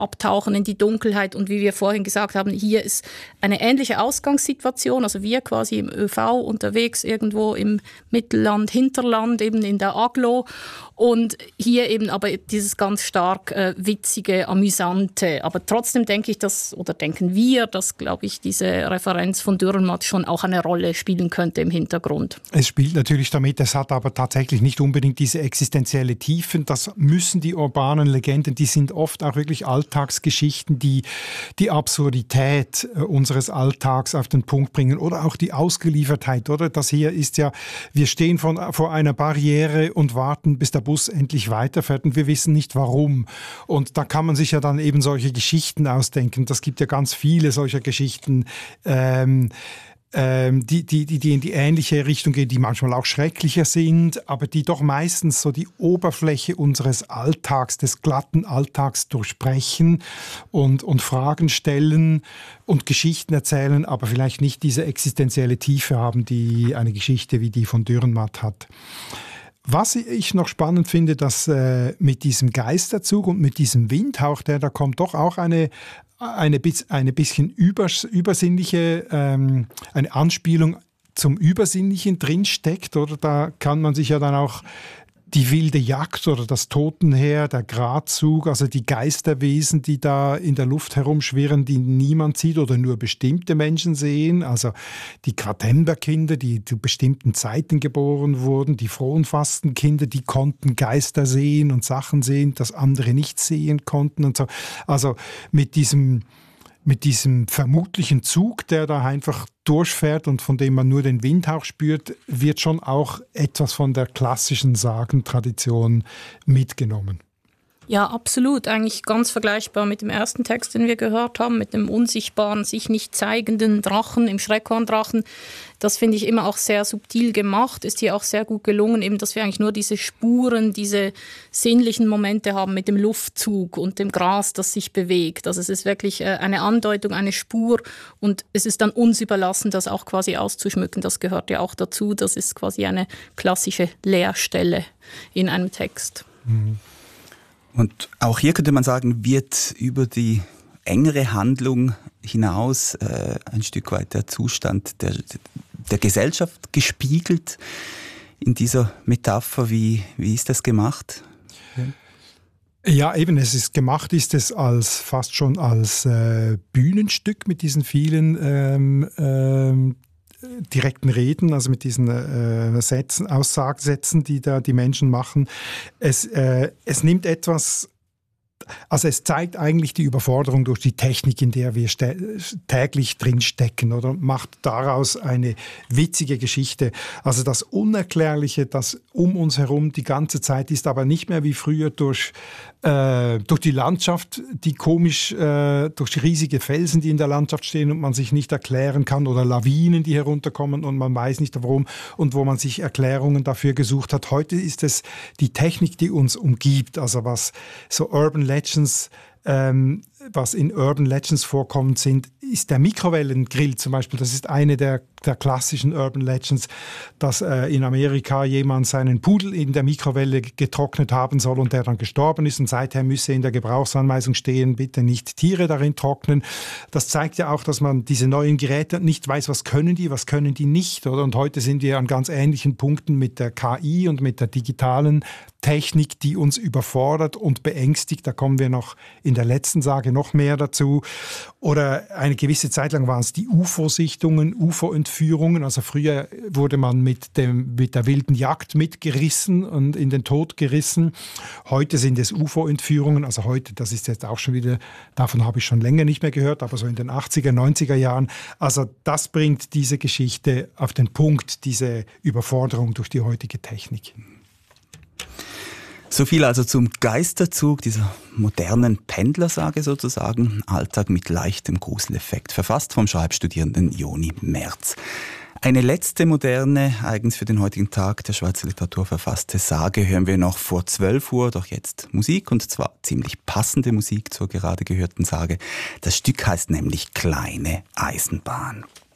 abtauchen in die Dunkelheit. Und wie wir vorhin gesagt haben, hier ist eine ähnliche Ausgangssituation. Also wir quasi im ÖV unterwegs irgendwo im Mittelland, Hinterland, eben in der Agglo. Und hier eben aber dieses ganz stark witzige, amüsante. Aber trotzdem denken wir, dass, glaube ich, diese Referenz von Dürrenmatt schon auch eine Rolle spielen könnte im Hintergrund. Es spielt natürlich damit, es hat aber tatsächlich nicht unbedingt diese existenzielle Tiefen. Das müssen die urbanen Legenden, die sind oft auch wirklich Alltagsgeschichten, die die Absurdität unseres Alltags auf den Punkt bringen oder auch die Ausgeliefertheit, oder? Das hier ist ja, wir stehen vor einer Barriere und warten, bis der Bus endlich weiterfährt und wir wissen nicht warum. Und da kann man sich ja dann eben solche Geschichten ausdenken. Das gibt ja ganz viele solcher Geschichten, die in die ähnliche Richtung gehen, die manchmal auch schrecklicher sind, aber die doch meistens so die Oberfläche unseres Alltags, des glatten Alltags durchbrechen und Fragen stellen und Geschichten erzählen, aber vielleicht nicht diese existenzielle Tiefe haben, die eine Geschichte wie die von Dürrenmatt hat. Was ich noch spannend finde, dass mit diesem Geisterzug und mit diesem Windhauch, da kommt doch auch eine bisschen übersinnliche, eine Anspielung zum Übersinnlichen drinsteckt, oder? Da kann man sich ja dann auch die wilde Jagd oder das Totenheer, der Gradzug, also die Geisterwesen, die da in der Luft herumschwirren, die niemand sieht oder nur bestimmte Menschen sehen, also die Kratemberkinder, die zu bestimmten Zeiten geboren wurden, die Fronfastenkinder, die konnten Geister sehen und Sachen sehen, das andere nicht sehen konnten und so. Also mit diesem vermutlichen Zug, der da einfach durchfährt und von dem man nur den Windhauch spürt, wird schon auch etwas von der klassischen Sagentradition mitgenommen. Ja, absolut. Eigentlich ganz vergleichbar mit dem ersten Text, den wir gehört haben, mit dem unsichtbaren, sich nicht zeigenden Drachen, im Schreckhorndrachen. Das finde ich immer auch sehr subtil gemacht, ist hier auch sehr gut gelungen, eben, dass wir eigentlich nur diese Spuren, diese sinnlichen Momente haben mit dem Luftzug und dem Gras, das sich bewegt. Also es ist wirklich eine Andeutung, eine Spur und es ist dann uns überlassen, das auch quasi auszuschmücken. Das gehört ja auch dazu. Das ist quasi eine klassische Leerstelle in einem Text. Mhm. Und auch hier könnte man sagen, wird über die engere Handlung hinaus ein Stück weit der Zustand der Gesellschaft gespiegelt in dieser Metapher. Wie ist das gemacht? Ja, eben, ist es fast schon als Bühnenstück mit diesen vielen direkten Reden, also mit diesen Aussagesätzen, die da die Menschen machen. Es nimmt etwas, also es zeigt eigentlich die Überforderung durch die Technik, in der wir täglich drinstecken, oder macht daraus eine witzige Geschichte. Also das Unerklärliche, das um uns herum die ganze Zeit ist, aber nicht mehr wie früher durch die Landschaft, die komisch, durch riesige Felsen, die in der Landschaft stehen und man sich nicht erklären kann, oder Lawinen, die herunterkommen und man weiß nicht warum und wo man sich Erklärungen dafür gesucht hat. Heute ist es die Technik, die uns umgibt, also was so Urban Legends, was in Urban Legends vorkommt, ist der Mikrowellengrill zum Beispiel. Das ist eine der klassischen Urban Legends, dass in Amerika jemand seinen Pudel in der Mikrowelle getrocknet haben soll und der dann gestorben ist und seither müsse in der Gebrauchsanweisung stehen, bitte nicht Tiere darin trocknen. Das zeigt ja auch, dass man diese neuen Geräte nicht weiß, was können die nicht, oder? Und heute sind wir an ganz ähnlichen Punkten mit der KI und mit der digitalen Technik, die uns überfordert und beängstigt. Da kommen wir noch in der letzten Sage noch mehr dazu. Oder eine gewisse Zeit lang waren es die UFO-Sichtungen, UFO-Entführungen. Also früher wurde man mit der wilden Jagd mitgerissen und in den Tod gerissen. Heute sind es UFO-Entführungen. Also heute, das ist jetzt auch schon wieder, davon habe ich schon länger nicht mehr gehört, aber so in den 80er, 90er Jahren. Also das bringt diese Geschichte auf den Punkt, diese Überforderung durch die heutige Technik. So viel also zum Geisterzug, dieser modernen Pendlersage sozusagen, Alltag mit leichtem Gruseleffekt, verfasst vom Schreibstudierenden Joni Merz. Eine letzte moderne, eigens für den heutigen Tag der Schweizer Literatur verfasste Sage hören wir noch vor 12 Uhr, doch jetzt Musik, und zwar ziemlich passende Musik zur gerade gehörten Sage. Das Stück heißt nämlich Kleine Eisenbahn.